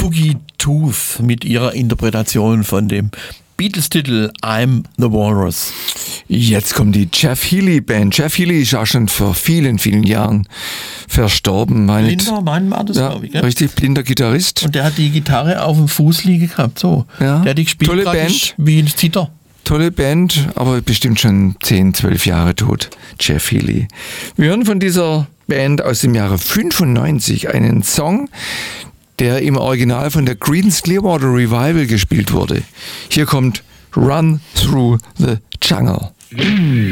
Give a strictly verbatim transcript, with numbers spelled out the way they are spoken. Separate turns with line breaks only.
Shuggie Tooth mit ihrer Interpretation von dem Beatles-Titel I'm the Walrus.
Jetzt kommt die Jeff Healey Band. Jeff Healey ist auch schon vor vielen, vielen Jahren verstorben.
Blinder, mein war das,
ja,
glaube ich. Gell?
Richtig, blinder Gitarrist.
Und der hat die Gitarre auf dem Fuß liegen gehabt, so.
Ja.
Der hat die gespielt
Tolle
praktisch
Band.
wie ein Zither.
Tolle Band, aber bestimmt schon zehn, zwölf Jahre tot. Jeff Healey. Wir hören von dieser Band aus dem Jahre fünfundneunzig einen Song, der im Original von der Creedence Clearwater Revival gespielt wurde. Hier kommt Run Through the Jungle.